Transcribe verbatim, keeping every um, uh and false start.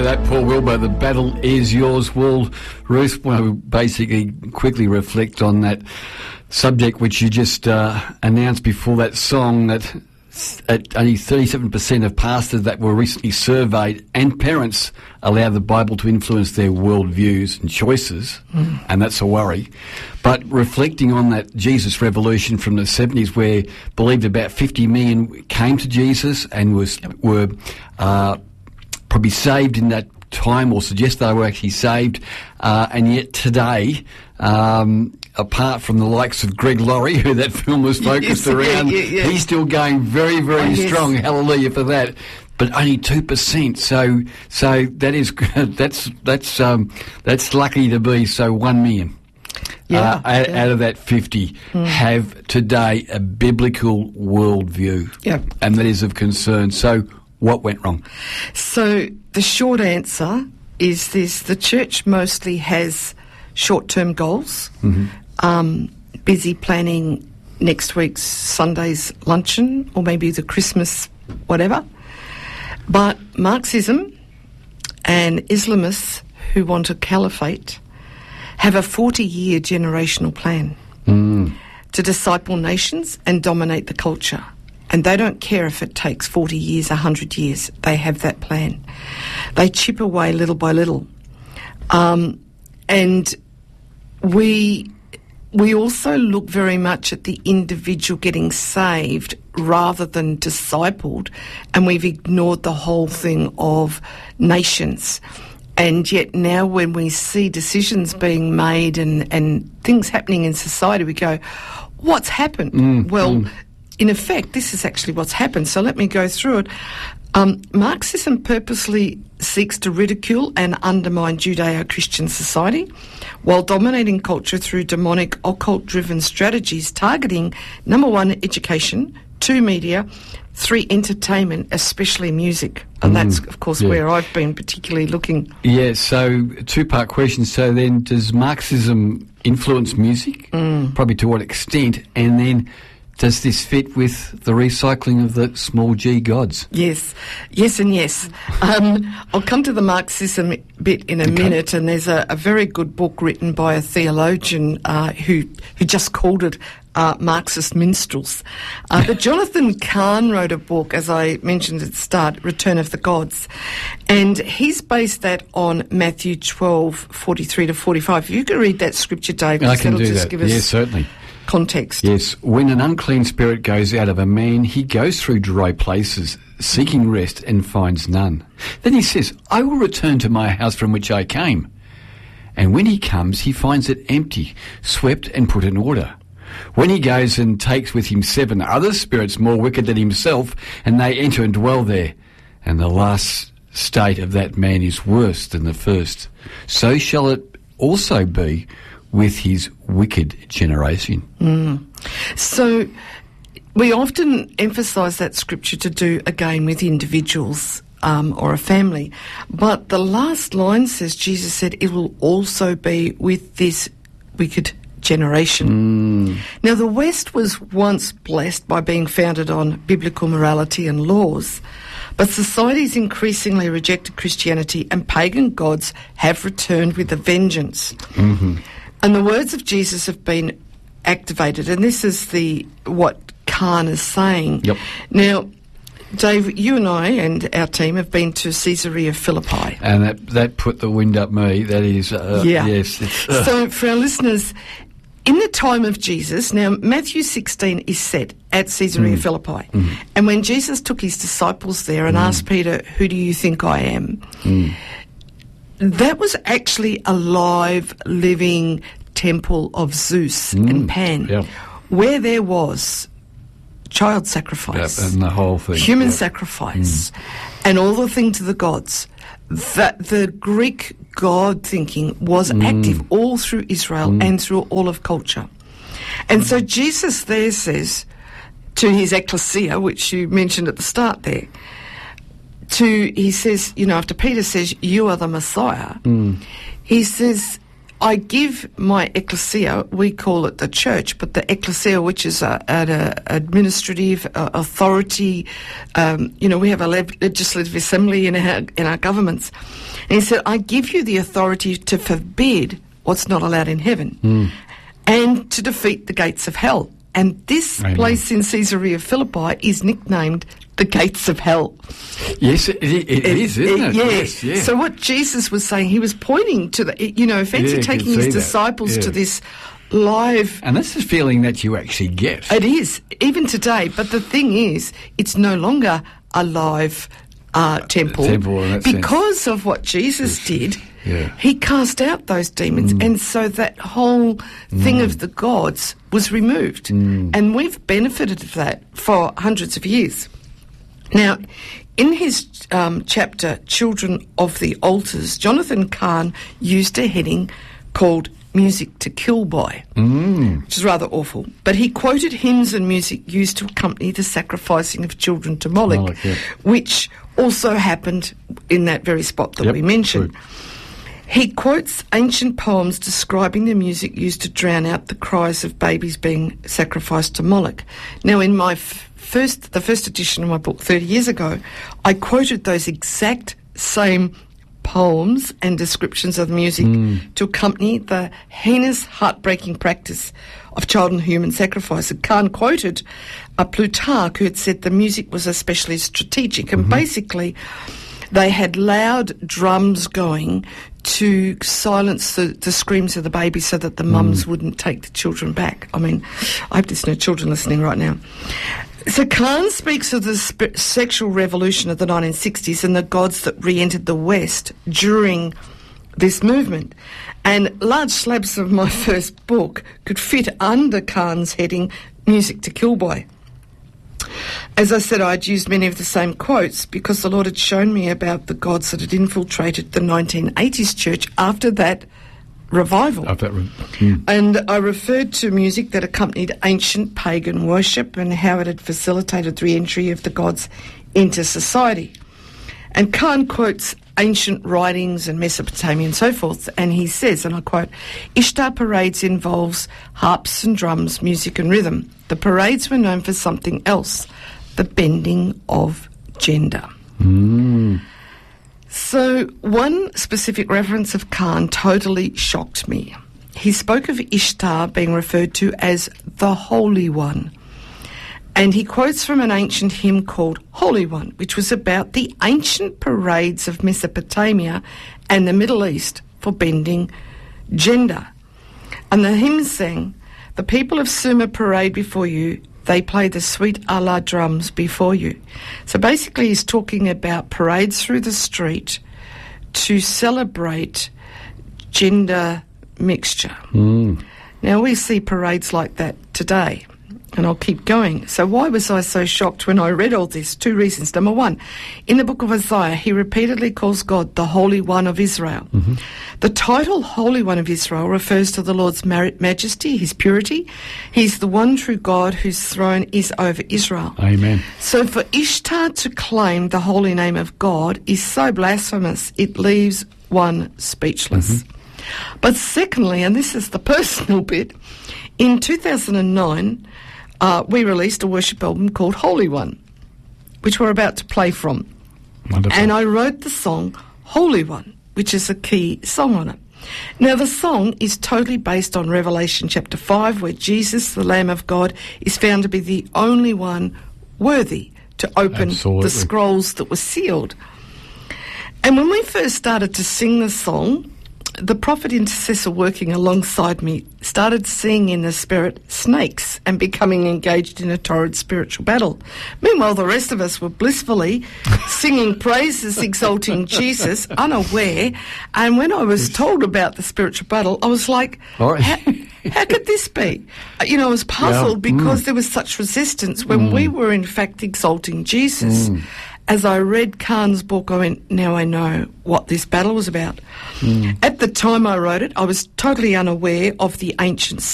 That Paul Wilbur, the battle is yours. Will Ruth will basically quickly reflect on that subject which you just uh, announced before that song, that at only thirty-seven percent of pastors that were recently surveyed and parents allow the Bible to influence their worldviews and choices, mm. and that's a worry. But reflecting on that Jesus revolution from the seventies, where believed about fifty million came to Jesus and was were uh, probably saved in that time, or suggest they were actually saved, uh, and yet today, um, apart from the likes of Greg Laurie, who that film was focused yes, around, yeah, yeah, yeah. he's still going very, very oh, strong. Yes. Hallelujah for that. But only two percent. So, so that is that's that's um, that's lucky to be. So one million. Yeah, uh, out, yeah. out of that fifty mm. have today a biblical worldview, yeah. and that is of concern. So what went wrong? So the short answer is this: the church mostly has short-term goals, mm-hmm. um, busy planning next week's Sunday's luncheon or maybe the Christmas whatever. But Marxism and Islamists who want a caliphate have a forty-year generational plan mm. to disciple nations and dominate the culture. And they don't care if it takes forty years, one hundred years. They have that plan. They chip away little by little. Um, and we we also look very much at the individual getting saved rather than discipled, and we've ignored the whole thing of nations. And yet now when we see decisions being made and, and things happening in society, we go, what's happened? Mm, well, mm. in effect, this is actually what's happened. So let me go through it. Um, Marxism purposely seeks to ridicule and undermine Judeo-Christian society while dominating culture through demonic, occult-driven strategies targeting, number one, education, two, media, three, entertainment, especially music. And mm, that's, of course, yeah. where I've been particularly looking. Yeah, so two-part question. So then does Marxism influence music? Mm. Probably to what extent? And then does this fit with the recycling of the small g gods? Yes, yes and yes. Um, I'll come to the Marxism bit in a okay. minute, and there's a, a very good book written by a theologian uh, who, who just called it uh, Marxist Minstrels. Uh, but Jonathan Cahn wrote a book, as I mentioned at the start, Return of the Gods, and he's based that on Matthew twelve, forty-three to forty-five. If you could read that scripture, Dave, I can do just that. Give us yes, certainly. Context. Yes, when an unclean spirit goes out of a man, he goes through dry places, seeking rest, and finds none. Then he says, I will return to my house from which I came. And when he comes, he finds it empty, swept and put in order. When he goes and takes with him seven other spirits more wicked than himself, and they enter and dwell there, and the last state of that man is worse than the first, so shall it also be with his wicked generation. Mm. So we often emphasise that scripture to do, again, with individuals um, or a family. But the last line says, Jesus said, it will also be with this wicked generation. Mm. Now, the West was once blessed by being founded on biblical morality and laws, but society's increasingly rejected Christianity, and pagan gods have returned with a vengeance. Mm-hmm. And the words of Jesus have been activated, and this is the what Khan is saying. Yep. Now, Dave, you and I and our team have been to Caesarea Philippi. And that, that put the wind up me. That is, uh, yeah. yes. It's, uh. So for our listeners, in the time of Jesus, now Matthew sixteen is set at Caesarea mm. Philippi. Mm. And when Jesus took his disciples there and mm. asked Peter, who do you think I am? Mm. That was actually a live, living temple of Zeus mm. and Pan, yep. where there was child sacrifice, yep, and the whole thing, human yep. sacrifice, mm. and all the things to the gods. That the Greek god thinking was mm. active all through Israel mm. and through all of culture. And mm. so Jesus there says to his ecclesia, which you mentioned at the start there, to he says, you know, after Peter says, you are the Messiah, mm. he says, I give my ecclesia, we call it the church, but the ecclesia, which is a, an a administrative uh, authority, um, you know, we have a legislative assembly in our, in our governments. And he said, I give you the authority to forbid what's not allowed in heaven mm. and to defeat the gates of hell. And this Amen. Place in Caesarea Philippi is nicknamed the gates of hell. Yes, it, it, it, it is, isn't it? Yeah. Yes, yeah. So what Jesus was saying, he was pointing to the, you know, fancy yeah, taking his disciples yeah. to this live... And that's the feeling that you actually get. It is, even today. But the thing is, it's no longer a live uh, temple. temple in that because sense. of what Jesus yes. did. Yeah. He cast out those demons, mm. and so that whole thing mm. of the gods was removed. Mm. And we've benefited of that for hundreds of years. Now, in his um, chapter, Children of the Altars, Jonathan Cahn used a heading called Music to Kill By, mm. which is rather awful. But he quoted hymns and music used to accompany the sacrificing of children to Moloch, Moloch yeah. which also happened in that very spot that yep, we mentioned. true. He quotes ancient poems describing the music used to drown out the cries of babies being sacrificed to Moloch. Now, in my f- first, the first edition of my book thirty years ago, I quoted those exact same poems and descriptions of the music mm. to accompany the heinous, heartbreaking practice of child and human sacrifice. And Khan quoted a Plutarch who had said the music was especially strategic, and mm-hmm. basically they had loud drums going to silence the, the screams of the baby so that the mm. mums wouldn't take the children back. I mean, I hope there's no children listening right now. So Khan speaks of the sp- sexual revolution of the nineteen sixties and the gods that re-entered the West during this movement. And large slabs of my first book could fit under Khan's heading, Music to Kill By. As I said, I'd used many of the same quotes because the Lord had shown me about the gods that had infiltrated the nineteen eighties church after that revival. After that re- mm. And I referred to music that accompanied ancient pagan worship and how it had facilitated the re-entry of the gods into society. And Khan quotes ancient writings and Mesopotamia and so forth, and he says, and I quote, Ishtar parades involves harps and drums, music and rhythm. The parades were known for something else, the bending of gender. Mm. So one specific reference of Khan totally shocked me. He spoke of Ishtar being referred to as the Holy One. And he quotes from an ancient hymn called Holy One, which was about the ancient parades of Mesopotamia and the Middle East for bending gender. And the hymn sang, the people of Sumer parade before you, they play the sweet Allah drums before you. So basically he's talking about parades through the street to celebrate gender mixture. Mm. Now we see parades like that today. And I'll keep going. So why was I so shocked when I read all this? Two reasons. Number one, in the book of Isaiah, he repeatedly calls God the Holy One of Israel. Mm-hmm. The title Holy One of Israel refers to the Lord's majesty, his purity. He's the one true God whose throne is over Israel. Amen. So for Ishtar to claim the holy name of God is so blasphemous, it leaves one speechless. Mm-hmm. But secondly, and this is the personal bit, in two thousand nine, Uh, we released a worship album called Holy One, which we're about to play from. Wonderful. And I wrote the song Holy One, which is a key song on it. Now, the song is totally based on Revelation chapter five, where Jesus, the Lamb of God, is found to be the only one worthy to open Absolutely. the scrolls that were sealed. And when we first started to sing the song, the prophet intercessor working alongside me started seeing in the spirit snakes and becoming engaged in a torrid spiritual battle. Meanwhile, the rest of us were blissfully singing praises, exalting Jesus, unaware. And when I was told about the spiritual battle, I was like, All right. how, how could this be? You know, I was puzzled yeah. because mm. there was such resistance when mm. we were in fact exalting Jesus. Mm. As I read Khan's book, I went, now I know what this battle was about. Mm. At the time I wrote it, I was totally unaware of the ancient